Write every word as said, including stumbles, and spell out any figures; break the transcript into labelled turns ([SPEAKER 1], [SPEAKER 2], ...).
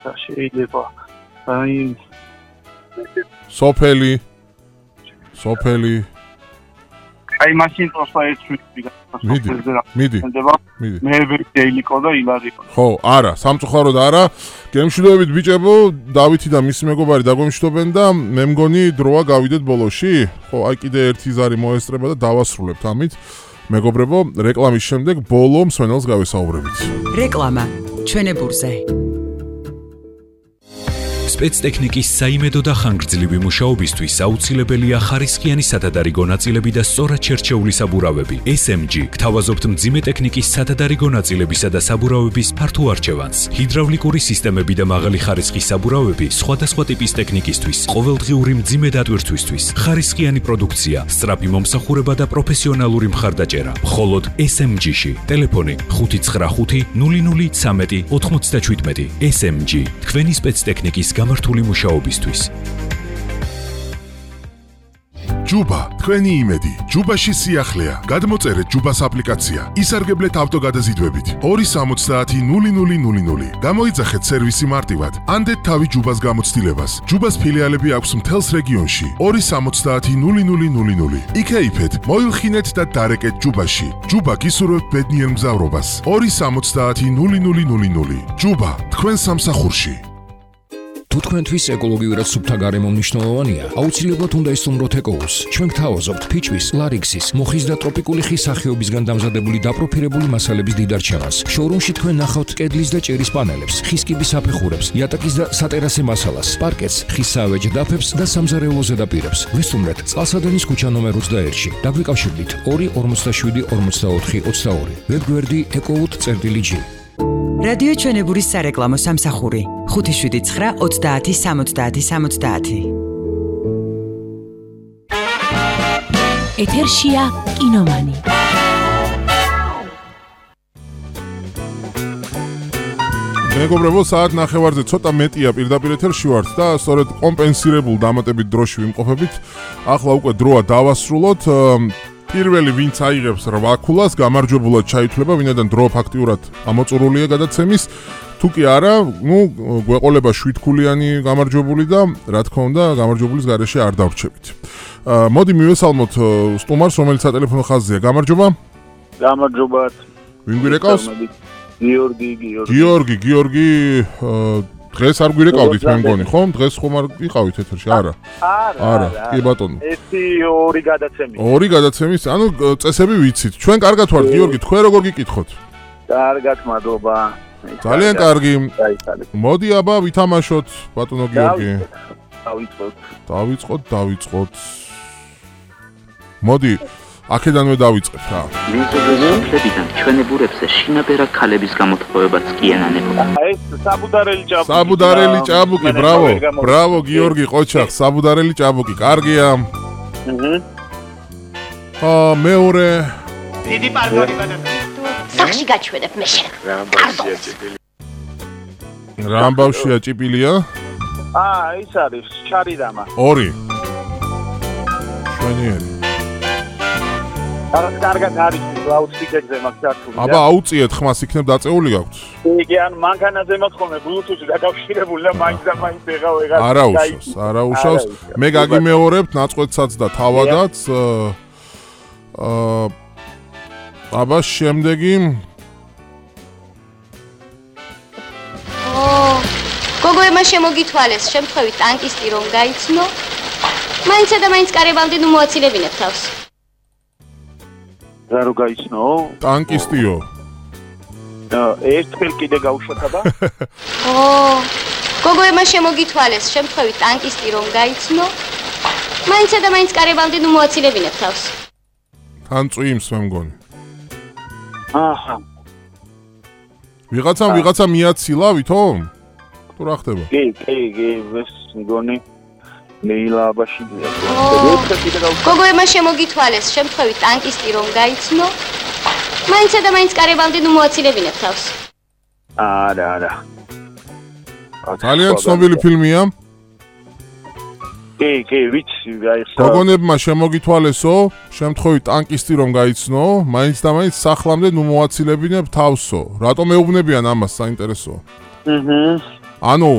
[SPEAKER 1] შეიძლება აი
[SPEAKER 2] სოფელი სოფელი
[SPEAKER 1] აი მაშინ პროსტა ერთი
[SPEAKER 2] მიდი მიდი მიდი
[SPEAKER 1] მე ვეილიკო და ილარიკო
[SPEAKER 2] ხო არა სამწუხაროდ არა გემშვიდობით ბიჭებო დავითი და მისი მეგობარი დაგემშვიდობენ და მე მგონი დროა გავიდეთ ბოლოში ხო აი კიდე ერთი ზარი მოესწრება და დავასრულებთ ამით მეგობრებო რეკლამის შემდეგ ბოლო მსმენელს გავესაუბრებით
[SPEAKER 3] რეკლამა ჩვენებურზე
[SPEAKER 4] სპეცტექნიკის საიმედო და ხანგრძლივი მუშაობისთვის აუცილებელია ხარისხიანი სათადარიგო ნაწილები და სწორად შერჩეული საბურავები. ეს ემ ჯი გთავაზობთ მძიმე ტექნიკის სათადარიგო ნაწილებისა და საბურავების ფართო არჩევანს. ჰიდრავლიკური სისტემები და მაღალი ხარისხის საბურავები სხვადასხვა ტიპის ტექნიკისთვის, ყოველდღიური მძიმე დატვირთვისთვის, ხარისხიანი პროდუქცია, სწრაფი მომსახურება და პროფესიონალური მხარდაჭერა. მხოლოდ ეს ემ ჯი-ში. ტელეფონი ხუთი ცხრა ხუთი ნული ნული ცამეტი ოთხმოცდაჩვიდმეტი. ეს ემ ჯი თქვენი სპეცტექნიკის გამართული მუშაობისთვის.
[SPEAKER 5] ჯუბა, თქვენი იმედი. ჯუბაში სიახლეა. გადმოწერეთ ჯუბას აპლიკაცია. ისარგებლეთ ავტოგადაზიდვებით. ორი სამოცდაათი ნული ნული ნული ნული. გამოიძახეთ სერვისი მარტივად. ანდეთ თავი ჯუბას გამოცდილებას. ჯუბას ფილიალები აქვს მთელს რეგიონში. ორი სამოცდაათი ნული ნული ნული ნული. იქეიფეთ, მოილხინეთ და დარეკეთ ჯუბაში. ჯუბა გისურვებთ ბედნიერ მგზავრობას. ორი სამოცდაათი ნული ნული ნული ნული. ჯუბა, თქვენ სამსახურში.
[SPEAKER 6] თუ თქვენთვის ეკოლოგიურად სუფთა გარემო მნიშვნელოვანია, აუცილებლად უნდა ისწავლოთ ეკოუს. ჩვენ გთავაზობთ ფიჭვის, ლარიქსის, მოხის და ტროპიკული ხის სახეობისგან დამზადებული დაპროფილებული მასალების დიდარჩევანს. შოურუმში თქვენ ნახავთ კედლის და ჭერის პანელებს, ხის კიბის საფეხურებს, იატაკის და სატერასე მასალას, პარკეტს, ხის საავეჯ დაფებს და სამზარეულო ზედაპირებს. ვესტუმრეთ წყალსადენის ქუჩა ნომერ ოცდაერთში. დაგვიკავშირდით ორი ორმოცდაშვიდი ორმოცდაოთხი ოცდაორი. ვებგვერდი ეკოუთ წერტილი ჯი.
[SPEAKER 3] რადიო ჩვენებურის სარეკლამო სამსახური ხუთი შვიდი ცხრა ოცდაათი სამოცდაათი სამოცდაათი
[SPEAKER 7] ეთერშია კინომანი
[SPEAKER 2] მეგობრებო საათ ნახევარზე ცოტა მეტია პირდაპირ ეთერში ვართ და სწორედ კომპენსირებულ დამატებით დროში ვიმყოფებით ახლა უკვე დროა დავასრულოთ პირველი ვინც აიღებს რვა ქულას გამარჯვებულად ჩაითვლება ვინედან დრო ფაქტიურად ამოწურულია გადაცემის თუ კი არა ნუ გვეყოლება შვიდ ქულიანი გამარჯვებული და რა თქმა უნდა გამარჯვებულის გარეშე არ დავრჩებით მოდი მივესალმოთ სტუმარს რომელიც სატელეფონო ხაზზეა გამარჯობა
[SPEAKER 1] გამარჯობათ
[SPEAKER 2] ვინ გვირეკავს
[SPEAKER 1] გიორგი გიორგი
[SPEAKER 2] გიორგი გიორგი დღეს არ გვირეკავდით მე მგონი ხო? დღეს ხომ არ იყავით ეთერში? არა. არა, კი ბატონო.
[SPEAKER 1] ერთი ორი გადაცემი.
[SPEAKER 2] ორი გადაცემის, ანუ წესები ვიცით. ჩვენ კარგად ვართ, გიორგი, თქვენ როგორ გიკითხოთ?
[SPEAKER 1] კარგად, მადლობა.
[SPEAKER 2] ძალიან კარგი. მოდი აბა ვითამაშოთ, ბატონო გიორგი.
[SPEAKER 1] დავიწყოთ.
[SPEAKER 2] დავიწყოთ, დავიწყოთ. მოდი აქედანვე დავიწყეთ რა.
[SPEAKER 8] მიზეზებიდან ჩვენებურებზე შინაბერა ქალების გამოთხოვებაც კი ენანებოდა.
[SPEAKER 1] ეს საბუდარელი ჭაბუკი.
[SPEAKER 2] საბუდარელი ჭაბუკი, ბრავო. ბრავო გიორგი ყოჩახ, საბუდარელი ჭაბუკი. კარგია.
[SPEAKER 1] აჰა.
[SPEAKER 2] აა მეორე.
[SPEAKER 1] დიდი პარკორი ბანაკი.
[SPEAKER 7] სახში გაჩვენებ მე შენ.
[SPEAKER 1] რამბავშია ჭიპილი.
[SPEAKER 2] რამბავშია ჭიპილია?
[SPEAKER 1] აა, ის არის ჩარიდამა.
[SPEAKER 2] ორი. შვენიერი.
[SPEAKER 1] არც კარგად არის ლაუდსპიკერზე მაქვს ჩართული.
[SPEAKER 2] აბა აუწიეთ ხმას იქნებ დაწეული გაქვთ.
[SPEAKER 1] იგი ან მანქანაზე მაქვს ხოლმე ბლუთუთი დაკავშირებული და მაინც და მაინც ეხა ვეღარ.
[SPEAKER 2] არა უშავს, არა უშავს. მე გაგიმეორებთ ნაწყვეტსაც და თავადაც. აა აბა შემდეგი
[SPEAKER 7] ო გოგო ემა შემოგითვალეს, შემთხვევით ტანკისტი რომ გაიცნო. მაინც და მაინც კარებამდე ნუ მოაცილებინებ თავს.
[SPEAKER 1] რა რო გაიცნო?
[SPEAKER 2] ტანკისტიო.
[SPEAKER 1] და ერთხელ კიდე გავუშვათ აბა?
[SPEAKER 7] ო გოგო ემა შემოგითვალეს, შემთხვევით ტანკისტი რომ გაიცნო. მაინც და მაინც კარებამდე ნუ მოაცილებინებ თავს.
[SPEAKER 2] თან წვიმს მე მგონი.
[SPEAKER 1] აჰა.
[SPEAKER 2] ვიღაცამ ვიღაცა მიაცილა ვითომ? თუ რა ხდება?
[SPEAKER 1] კი, კი, კი, ეს მგონი ლეილა აბაშიძეა.
[SPEAKER 7] გოგო ემა შემოგითვალეს, შემთხვევით ტანკისტი რომ გაიცნო. მაინც და მაინც კარებამდე ნუ მოაცილებინებ თავს.
[SPEAKER 1] არა, არა.
[SPEAKER 2] ძალიან ცნობილი ფილმია.
[SPEAKER 1] კი, კი, ვიცი, აი ეს.
[SPEAKER 2] გოგონებმა შემოგითვალესო, შემთხვევით ტანკისტი რომ გაიცნო, მაინც და მაინც სახლამდე ნუ მოაცილებინებ თავსო. რატომ ეუბნებიან ამას საინტერესოა?
[SPEAKER 1] აჰა.
[SPEAKER 2] ანუ